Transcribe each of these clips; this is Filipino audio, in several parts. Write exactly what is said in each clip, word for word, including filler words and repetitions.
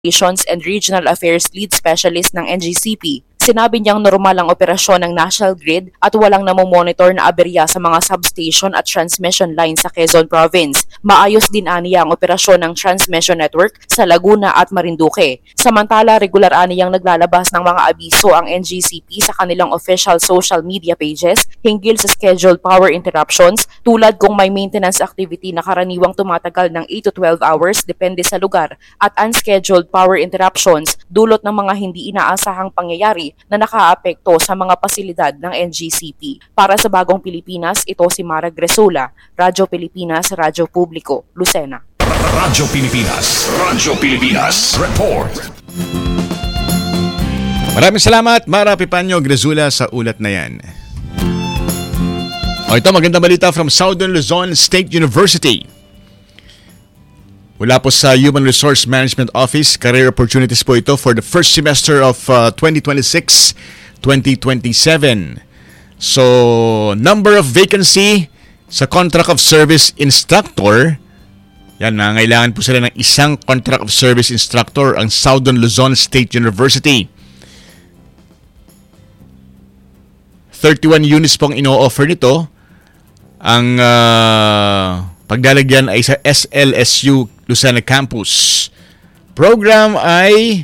Operations and Regional Affairs Lead Specialist ng N G C P. Sinabi niyang normal ang operasyon ng National Grid at walang namomonitor na aberya sa mga substation at transmission line sa Quezon Province. Maayos din aniya ang operasyon ng transmission network sa Laguna at Marinduque. Samantala, regular aniyang naglalabas ng mga abiso ang N G C P sa kanilang official social media pages hinggil sa scheduled power interruptions tulad kung may maintenance activity na karaniwang tumatagal ng eight to twelve hours depende sa lugar at unscheduled power interruptions dulot ng mga hindi inaasahang pangyayari na nakaapekto sa mga pasilidad ng N G C P. Para sa Bagong Pilipinas, ito si Mara Gresula, Radyo Pilipinas, Radyo Publiko, Lucena. Radyo Pilipinas, Radyo Pilipinas, Report. Maraming salamat, Mara Pipanyo Gresula, sa ulat na yan. O ito, magandang balita from Southern Luzon State University. Mula po sa Human Resource Management Office, career opportunities po ito for the first semester of uh, twenty twenty-six twenty twenty-seven. So, number of vacancy sa contract of service instructor, yan, nangailangan po sila ng isang contract of service instructor ang Southern Luzon State University. thirty-one units pong ino-offer nito. Ang uh, paglalagyan ay sa S L S U Lucena Campus. Program ay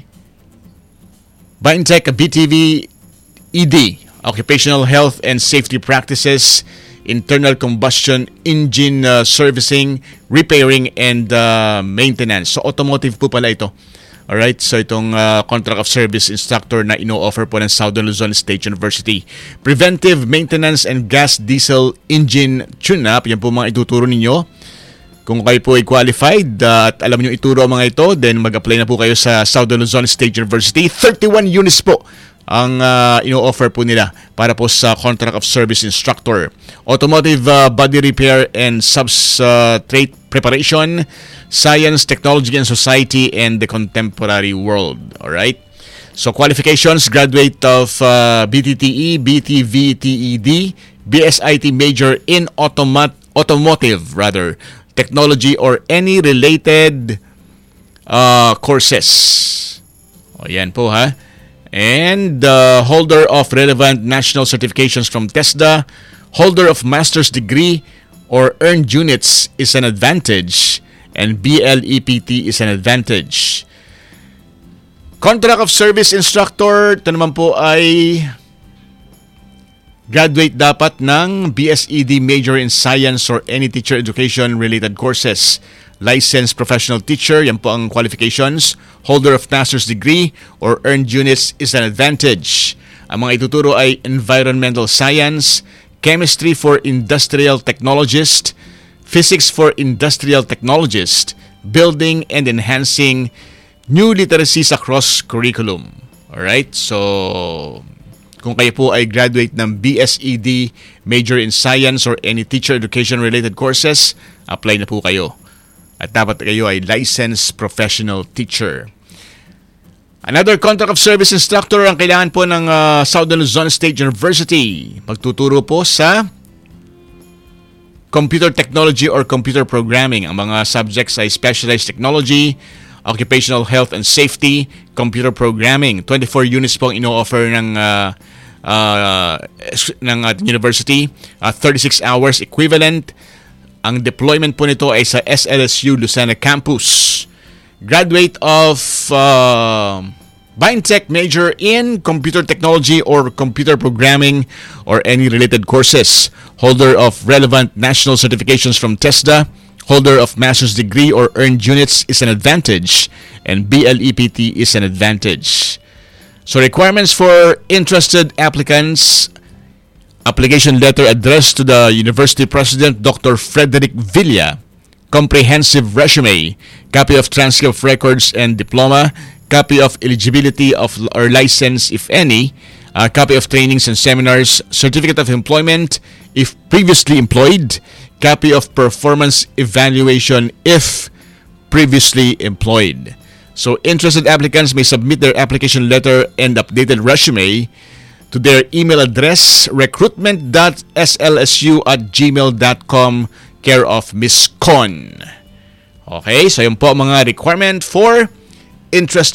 BINTEC B T V E D, Occupational Health and Safety Practices, Internal Combustion Engine uh, Servicing, Repairing, and uh, Maintenance. So automotive po pala ito. Alright, so itong uh, contract of service instructor na ino-offer po ng Southern Luzon State University. Preventive Maintenance and Gas Diesel Engine Tune-up, yan po mga ituturo ninyo. Kung kayo po ay qualified uh, at alam nyo ituro ang mga ito, then mag-apply na po kayo sa Southern Luzon State University. thirty-one units po ang uh, ino-offer po nila para po sa contract of service instructor. Automotive uh, body repair and substrate preparation, science, technology and society, and the contemporary world. Alright? So qualifications, graduate of uh, B T T E, B T V T E D, B S I T major in automat automotive rather, technology or any related uh, courses. O yan po ha. And uh, holder of relevant national certifications from TESDA, holder of master's degree or earned units is an advantage, and B L E P T is an advantage. Contract of service instructor, ito naman po ay graduate dapat ng B S E D major in science or any teacher education related courses. Licensed professional teacher, yan po ang qualifications. Holder of master's degree or earned units is an advantage. Ang mga ituturo ay environmental science, chemistry for industrial technologist, physics for industrial technologist, building and enhancing new literacies across curriculum. Alright, so kung kayo po ay graduate ng B S E D, major in science or any teacher education related courses, apply na po kayo. At dapat kayo ay licensed professional teacher. Another contract of service instructor ang kailangan po ng uh, Southern Luzon State University. Magtuturo po sa computer technology or computer programming. Ang mga subjects ay specialized technology, occupational health and safety, computer programming. twenty-four units po ang ino-offer ng uh, uh, ng uh, university. Uh, thirty-six hours equivalent. Ang deployment po nito ay sa S L S U Lucena Campus. Graduate of uh, BINTEC major in computer technology or computer programming or any related courses. Holder of relevant national certifications from TESDA. Holder of master's degree or earned units is an advantage. And B L E P T is an advantage. So requirements for interested applicants: application letter addressed to the University President Doctor Frederick Villa, comprehensive resume, copy of transcript of records and diploma, copy of eligibility of or license if any, a copy of trainings and seminars, certificate of employment if previously employed, copy of performance evaluation if previously employed. So interested applicants may submit their application letter and updated resume to their email address recruitment dot s l s u at gmail dot com, care of Miss Con. Okay, so yun po mga requirement for interested